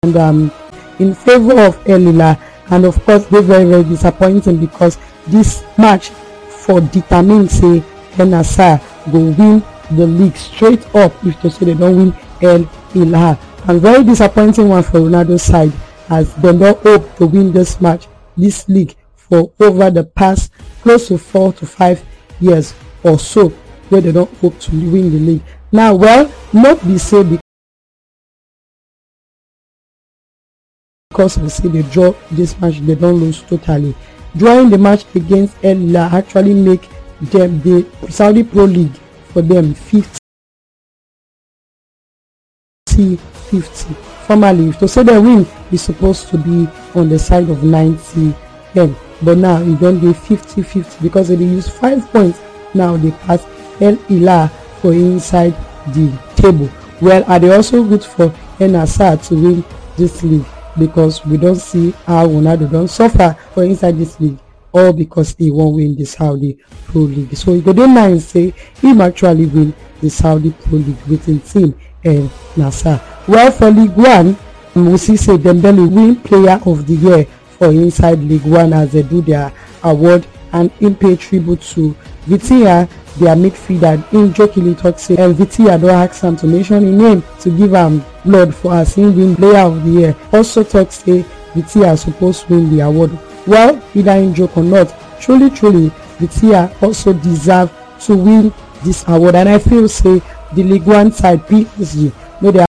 and in favor of El Hilal, and of course they very disappointing because this match for determine say El Nassr go win the league straight up if to say they don't win El Hilal, and very disappointing one for Ronaldo's side as they don't hope to win this league for over the past close to 4 to 5 years or so, where they don't hope to win the league. Now, well, not be say because we see they draw this match, they don't lose totally. Drawing the match against El Hilal actually make them the Saudi Pro League for them 50-50. Formerly, to say they win is supposed to be on the side of 90-10, but now it don't be 50-50 because they use 5 points. Now they pass El Hilal for inside the table. Well, are they also good for El Nassr to win this league? Because we don't see how Ronaldo don't suffer for inside this league, or because he won't win the Saudi Pro League. So he go dey mind say him actually win the Saudi Pro League with his team El Nassr. Well, for League One, we see say Dembele win Player of the Year for inside League One as they do their award, and in pay tribute to Vitinha, their midfielder. In jokingly talk say Vitinha don't ask him to mention his name to give him blood for as he win Player of the Year. Also talk say Vitinha supposed to win the award. Well, either in joke or not, truly Vitinha also deserve to win this award, and I feel say the League One side PSG no they